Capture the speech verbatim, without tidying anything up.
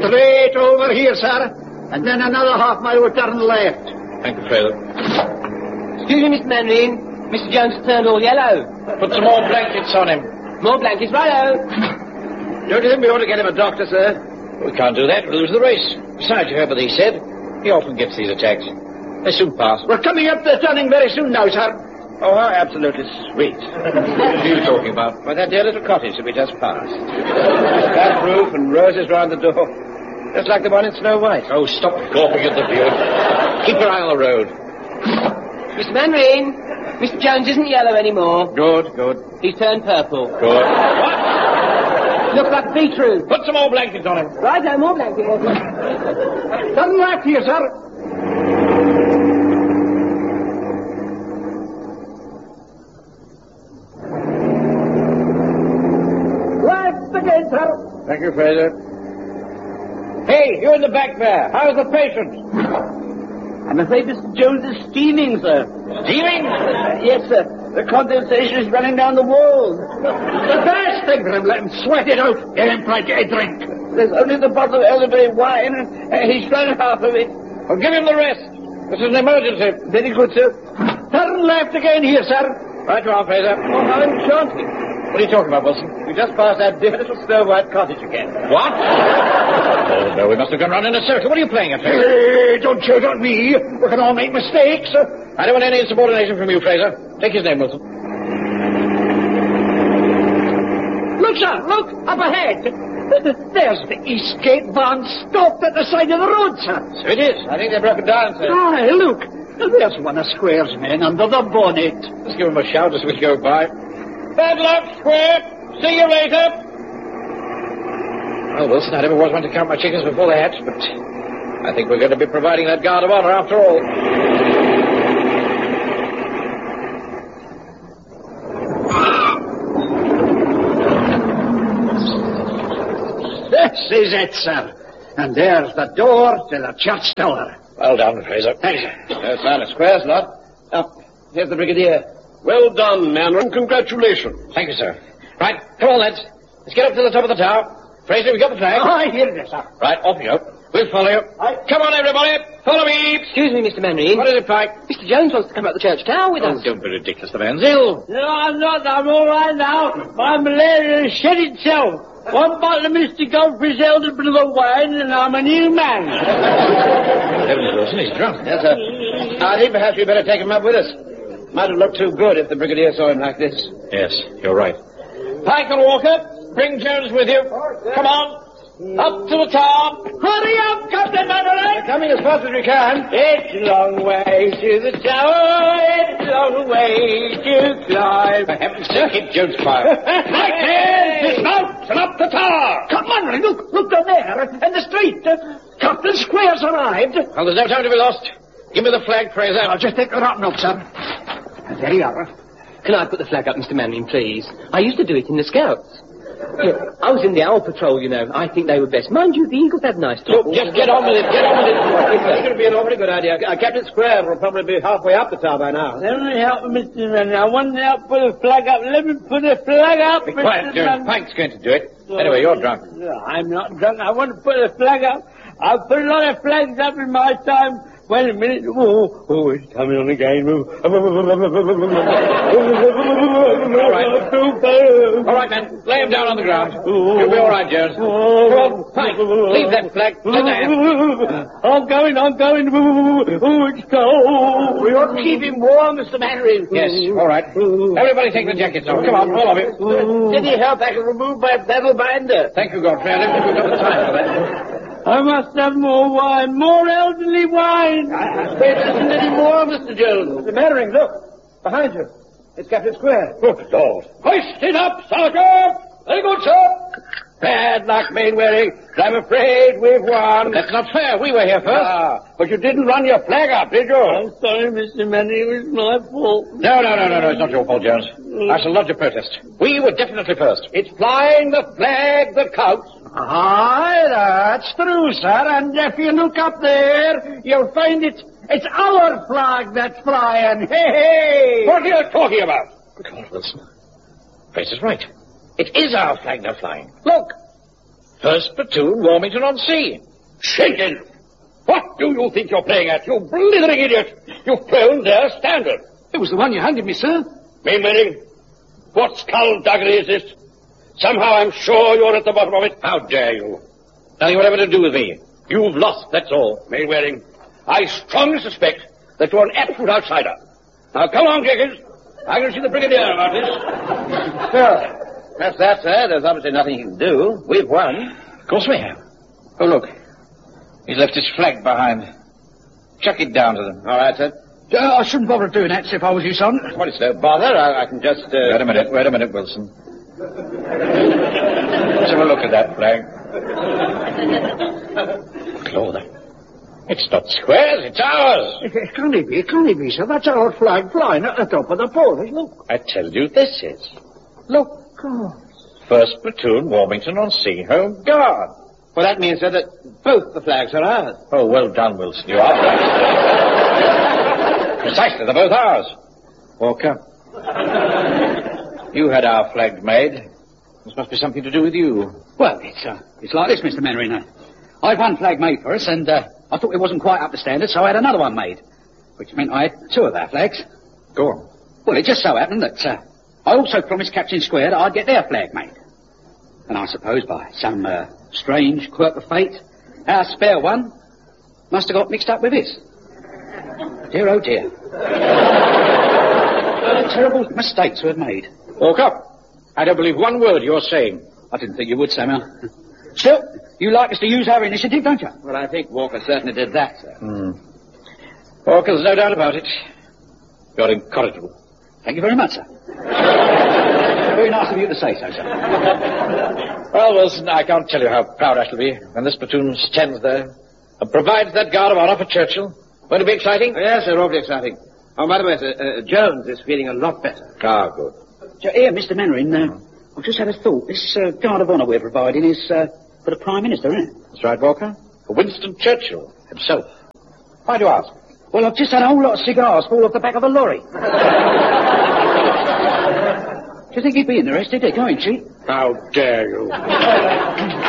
Straight over here, sir. And then another half mile will turn left. Thank you, Fraser. Excuse me, Mister Manring. Mister Jones turned all yellow. Put some more blankets on him. More blankets, righto. Don't you think we ought to get him a doctor, sir? We can't do that. We'll lose the race. Besides, you heard what he said. He often gets these attacks. They soon pass. We're coming up the turning very soon now, sir. Oh, how absolutely sweet. What are you talking about? Why, that dear little cottage that we just passed. Flat roof and roses round the door. Just like the one in Snow White. Oh, stop gawping at the view. Keep your eye on the road. Mister Manring, Mister Jones isn't yellow anymore. Good, good. He's turned purple. Good. What? Look like beetroot. Put some more blankets on him. Righto, more blankets. Turn left here, sir. Left again, sir. Thank you, Fraser. Hey, you in the back there. How's the patient? I'm afraid Mister Jones is steaming, sir. Steaming? Uh, yes, sir. The condensation is running down the walls. The best thing for him, let him sweat it out. Get him try to get a drink. There's only the bottle of elderberry wine, and uh, he's drunk half of it. Well, give him the rest. This is an emergency. Very good, sir. Turn left again here, sir. Right you are, Fraser. Oh, how enchanting. What are you talking about, Wilson? We just passed that dear little Snow White cottage again. What? Oh, no, we must have gone round in a circle. What are you playing at, Fraser? Hey, don't shout at me. We can all make mistakes. I don't want any insubordination from you, Fraser. Take his name, Wilson. Look, sir, look, up ahead. There's the Eastgate van stopped at the side of the road, sir. So it is. I think they're broken down, sir. Aye, look. There's one of Square's men under the bonnet. Let's give him a shout as we go by. Bad luck, Square. See you later. Well, Wilson, I never was one to count my chickens before they hatch, but I think we're going to be providing that guard of honor after all. This is it, sir. And there's the door to the church tower. Well done, Fraser. Thank you, sir. No sign of Square's lot. Oh, here's the Brigadier. Well done, Manring. Congratulations. Thank you, sir. Right, come on, lads. Let's get up to the top of the tower. Fraser, we got the flag. I hear it, sir. Right, off you go. We'll follow you. Aye. Come on, everybody. Follow me. Excuse me, Mister Manring. What is it, Pike? Mister Jones wants to come up the church tower with Oh, us. don't be ridiculous. The man's ill. No, I'm not. I'm all right now. My malaria has shed itself. One bottle of Mister Godfrey's elderberry wine, and I'm a new man. Heavens, Wilson, he's drunk. Yes, sir. I think perhaps we'd better take him up with us. Might have looked too good if the Brigadier saw him like this. Yes, you're right. Pike and Walker, bring Jones with you. Come on. Up to the top. Hurry up, Captain Manning! We're coming as fast as we can. It's a long way to the tower. It's a long way to climb. For heaven's sake, keep Jones quiet. Right there! Dismount and up the tower! Come on, look, look down there, in the street. Uh, Captain Square's arrived. Well, there's no time to be lost. Give me the flag, Fraser. I'll just take the rotten up, sir. There you are. Can I put the flag up, Mister Manning, please? I used to do it in the Scouts. Look, I was in the Owl Patrol, you know. I think they were best. Mind you, the Eagles had nice talk. Look, just get on with it. Get on with it. It's going to be an awfully good idea. Uh, Captain Square will probably be halfway up the tower by now. Let me help Mister Manning. I want to help put the flag up. Let me put the flag up, Be Mister quiet, Jones. Pike's going to do it. Anyway, you're drunk. I'm not drunk. I want to put the flag up. I've put a lot of flags up in my time. Wait a minute. Oh, oh, it's coming on again. All right. All right, men. Lay him down on the ground. You'll be all right, Jones. Come on, Pike. Leave that flag. Let that. I'm going, I'm going. Oh, it's cold. We ought to keep him warm, Mister Manring. Yes, all right. Everybody take the jackets off. Come on, all of you. Any help I can remove my battle binder. Thank you, Godfrey. I don't think we've got the time for that. I must have more wine, more elderly wine. I say there isn't any more, Mister Jones. Mister Mannering, look. Behind you. It's Captain Square. Good Lord. Hoist it up, Sergeant! Very good, sir. Bad luck, Mainwaring. I'm afraid we've won. That's not fair. We were here first. Ah, but you didn't run your flag up, did you? I'm sorry, Mister Manning. It was my fault. No, no, no, no, no. It's not your fault, Jones. I shall lodge a protest. We were definitely first. It's flying the flag that counts. Aye, that's true, sir. And if you look up there, you'll find it. It's our flag that's flying. Hey, hey! What are you talking about? Good Lord, Wilson. Fraser's right. It is our flag they're flying. Look. First Platoon, Warmington-on-Sea. Jenkins! What do you think you're playing at, you blithering idiot? You've flown their standard. It was the one you handed me, sir. Mainwaring, what skullduggery is this? Somehow I'm sure you're at the bottom of it. How dare you? Nothing whatever to do with me. You've lost, that's all. Mainwaring, I strongly suspect that you're an absolute outsider. Now, come on, Jenkins. I can see the Brigadier about this. Well, that's that, sir. There's obviously nothing you can do. We've won. Of course we have. Oh, look. He's left his flag behind. Chuck it down to them. All right, sir. Uh, I shouldn't bother doing that if I was you, son. Well, it's no bother. I, I can just... Uh... Wait a minute. Wait a minute, Wilson. Let's have a look at that flag. Claude. It's not squares, it's ours. It, it can't be, it can't be, sir. That's our flag flying at the top of the pole. Look. I tell you, this is. Look. God. First Platoon, Warmington-on-Sea, Home Guard. Well, that means, sir, that both the flags are ours. Oh, well done, Wilson. You are right. Precisely, they're both ours. Walker. You had our flag made. This must be something to do with you. Well, it's, uh, it's like this, Mister Mannering. Uh, I'd one flag made for us, and uh, I thought it wasn't quite up to standard, so I had another one made. Which meant I had two of our flags. Go on. Well, it just so happened that uh, I also promised Captain Square that I'd get their flag made. And I suppose by some uh, strange quirk of fate, our spare one must have got mixed up with his. Dear, oh dear. What a terrible mistake to have made. Walk up. I don't believe one word you're saying. I didn't think you would, Samuel. Still, you like us to use our initiative, don't you? Well, I think Walker certainly did that, sir. Hmm. Walker, there's no doubt about it. You're incorrigible. Thank you very much, sir. Very nice of you to say so, sir. Well, Wilson, I can't tell you how proud I shall be when this platoon stands there and provides that guard of honor for Churchill. Won't it be exciting? Yes, sir, awfully exciting. Oh, by the way, sir, uh, Jones is feeling a lot better. Ah, good. So, here, Mister Mannering, uh, I've just had a thought. This uh, guard of honor we're providing is uh, for the Prime Minister, isn't it? That's right, Walker. For Winston Churchill himself. Why do you ask? Well, I've just had a whole lot of cigars fall off the back of a lorry. Do you think he'd be interested? Go in, Chief. How dare you?